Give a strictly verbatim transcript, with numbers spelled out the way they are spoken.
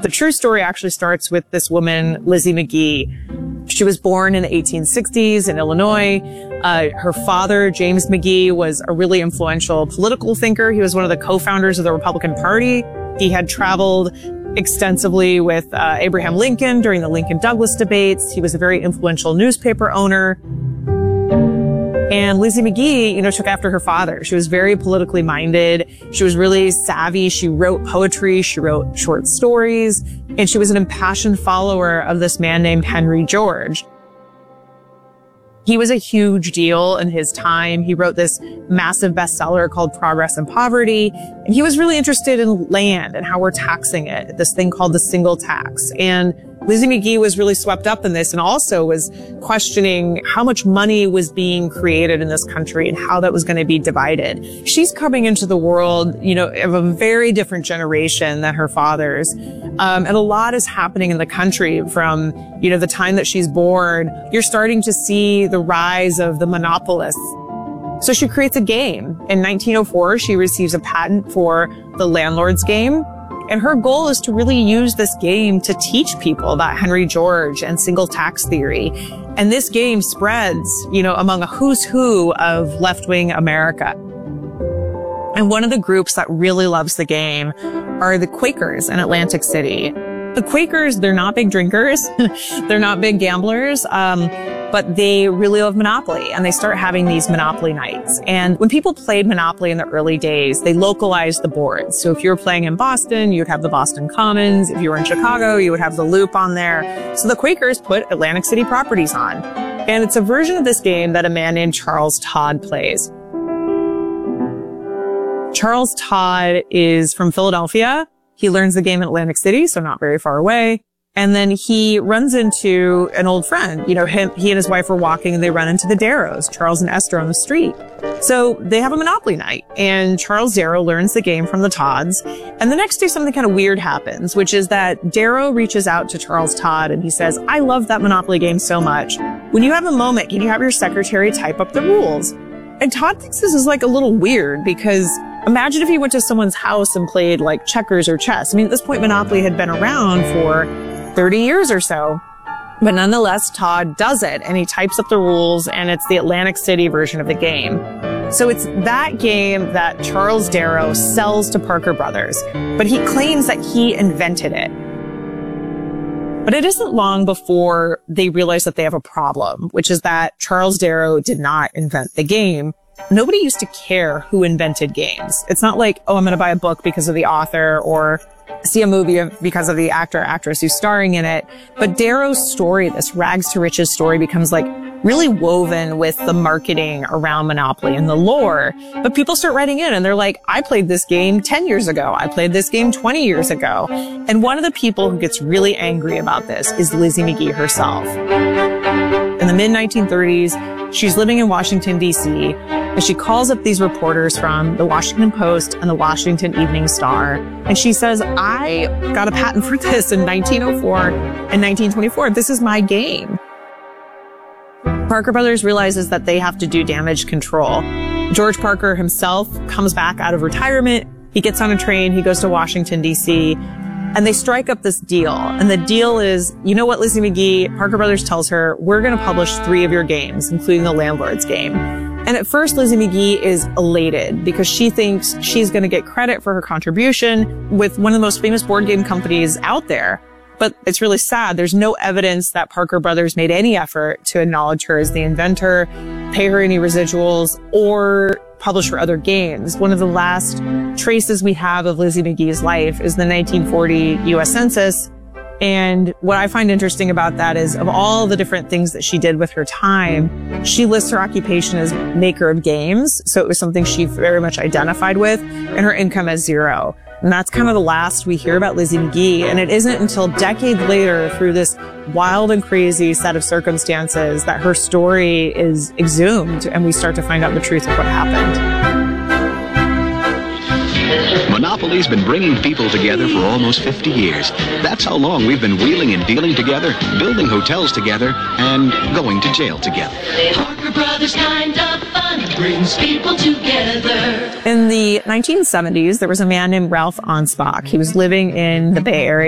The true story actually starts with this woman, Lizzie McGee. She was born in the eighteen sixties in Illinois. Uh, her father, James McGee, was a really influential political thinker. He was one of the co-founders of the Republican Party. He had traveled extensively with uh, Abraham Lincoln during the Lincoln-Douglas debates. He was a very influential newspaper owner. And Lizzie McGee, you know, took after her father. She was very politically minded. She was really savvy. She wrote poetry. She wrote short stories. And she was an impassioned follower of this man named Henry George. He was a huge deal in his time. He wrote this massive bestseller called Progress and Poverty. And he was really interested in land and how we're taxing it, this thing called the single tax. And Lizzie McGee was really swept up in this and also was questioning how much money was being created in this country and how that was going to be divided. She's coming into the world, you know, of a very different generation than her father's. Um, and a lot is happening in the country from, you know, the time that she's born. You're starting to see the rise of the monopolists. So she creates a game. In nineteen oh four, she receives a patent for the landlord's game. And her goal is to really use this game to teach people about Henry George and single tax theory. And this game spreads, you know, among a who's who of left-wing America. And one of the groups that really loves the game are the Quakers in Atlantic City. The Quakers, they're not big drinkers. They're not big gamblers. Um, but they really love Monopoly, and they start having these Monopoly nights. And when people played Monopoly in the early days, they localized the boards. So if you were playing in Boston, you'd have the Boston Commons. If you were in Chicago, you would have the Loop on there. So the Quakers put Atlantic City properties on. And it's a version of this game that a man named Charles Todd plays. Charles Todd is from Philadelphia. He learns the game in Atlantic City, so not very far away. And then he runs into an old friend. You know, him, he and his wife are walking and they run into the Darrows, Charles and Esther, on the street. So they have a Monopoly night, and Charles Darrow learns the game from the Todds. And the next day something kind of weird happens, which is that Darrow reaches out to Charles Todd and he says, I love that Monopoly game so much. When you have a moment, can you have your secretary type up the rules? And Todd thinks this is like a little weird because imagine if he went to someone's house and played like checkers or chess. I mean, at this point, Monopoly had been around for thirty years or so. But nonetheless, Todd does it, and he types up the rules, and it's the Atlantic City version of the game. So it's that game that Charles Darrow sells to Parker Brothers, but he claims that he invented it. But it isn't long before they realize that they have a problem, which is that Charles Darrow did not invent the game. Nobody used to care who invented games. It's not like, oh, I'm going to buy a book because of the author or see a movie because of the actor or actress who's starring in it. But Darrow's story, this rags to riches story, becomes like really woven with the marketing around Monopoly and the lore. But people start writing in and they're like, I played this game ten years ago. I played this game twenty years ago. And one of the people who gets really angry about this is Lizzie McGee herself. In the mid nineteen thirties, she's living in Washington, D C, and she calls up these reporters from the Washington Post and the Washington Evening Star. And she says, I got a patent for this in nineteen oh four and nineteen twenty-four. This is my game. Parker Brothers realizes that they have to do damage control. George Parker himself comes back out of retirement. He gets on a train. He goes to Washington, D C, and they strike up this deal. And the deal is, you know what, Lizzie McGee, Parker Brothers tells her, we're going to publish three of your games, including the Landlord's Game. And at first, Lizzie McGee is elated because she thinks she's going to get credit for her contribution with one of the most famous board game companies out there. But it's really sad. There's no evidence that Parker Brothers made any effort to acknowledge her as the inventor, pay her any residuals, or publish her other games. One of the last traces we have of Lizzie McGee's life is the nineteen forty U S Census. And what I find interesting about that is of all the different things that she did with her time, she lists her occupation as maker of games. So it was something she very much identified with, and her income as zero. And that's kind of the last we hear about Lizzie McGee. And it isn't until decades later, through this wild and crazy set of circumstances, that her story is exhumed and we start to find out the truth of what happened. Monopoly's been bringing people together for almost fifty years. That's how long we've been wheeling and dealing together, building hotels together, and going to jail together. Parker Brothers kind of fun brings people together. In the nineteen seventies, there was a man named Ralph Anspach. He was living in the Bay Area.